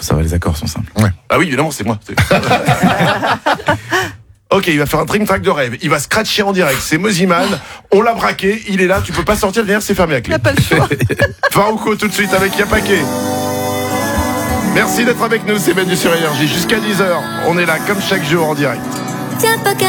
Ça va, les accords sont simples. Ouais. Ah oui, évidemment, c'est moi. Ok, il va faire un dream track de rêve. Il va scratcher en direct. C'est Moziman. On l'a braqué. Il est là. Tu peux pas sortir. Derrière, c'est fermé à Il clé. n'a pas le choix. Farouko tout de suite avec Yapake. Merci d'être avec nous. C'est Manu sur Énergie. Jusqu'à 10h. On est là comme chaque jour en direct. Yapake.